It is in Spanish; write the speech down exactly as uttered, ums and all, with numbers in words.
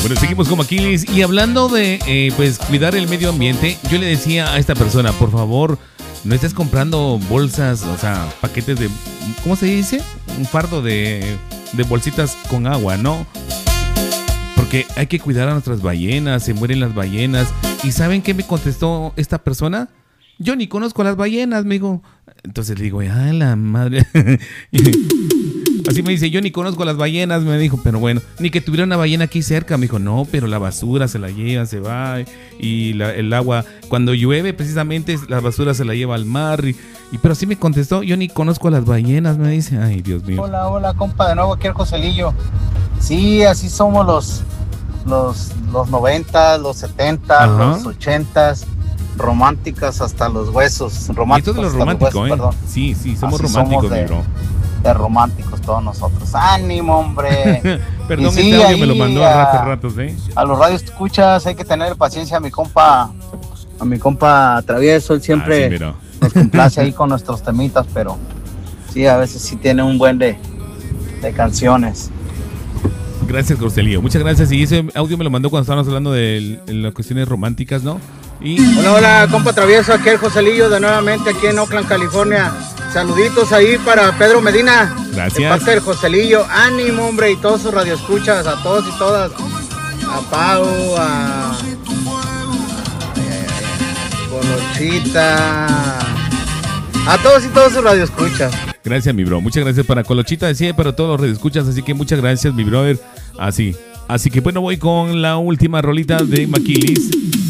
Bueno, seguimos con Maquilis y hablando de eh, pues cuidar el medio ambiente, yo le decía a esta persona, por favor, no estés comprando bolsas, o sea, paquetes de, ¿cómo se dice? Un fardo de, de bolsitas con agua, ¿no? Porque hay que cuidar a nuestras ballenas, se mueren las ballenas. ¿Y saben qué me contestó esta persona? Yo ni conozco a las ballenas, me dijo. Entonces le digo, ¡ay, la madre! Así me dice, yo ni conozco a las ballenas, me dijo, pero bueno, ni que tuviera una ballena aquí cerca. Me dijo, no, pero la basura se la lleva, se va, y la, el agua, cuando llueve precisamente, la basura se la lleva al mar. Y, y pero así me contestó, yo ni conozco a las ballenas, me dice. Ay, Dios mío. Hola, hola, compa, de nuevo aquí el Joselillo. Sí, así somos los, los, los noventas, los setentas, los ochentas, románticas hasta los huesos. Románticos y esto de lo hasta romántico, los huesos, ¿eh? perdón. Sí, sí, somos Así románticos, somos de, mi bro. De románticos todos nosotros. ¡Ánimo, hombre! Perdón, sí, este audio me lo ahí, mandó a, hace ratos, ¿eh? A los radios escuchas, hay que tener paciencia a mi compa, a mi compa Travieso, él siempre ah, sí, nos complace ahí con nuestros temitas, pero sí, a veces sí tiene un buen de, de canciones. Gracias, Joselillo. Muchas gracias. Y ese audio me lo mandó cuando estábamos hablando de, de las cuestiones románticas, ¿no? Y... Hola, hola, compa Travieso, aquí el Joselillo de nuevamente aquí en Oakland, California. Saluditos ahí para Pedro Medina. Gracias. De parte del Joselillo. Ánimo, hombre, y todos sus radioescuchas, a todos y todas. A Pau, a... Colochita. A todos y todos sus radioescuchas. Gracias, mi bro. Muchas gracias para Colochita, decía, para todos los radioescuchas. Así que muchas gracias, mi brother. Así. Así que bueno, voy con la última rolita de Maquilis.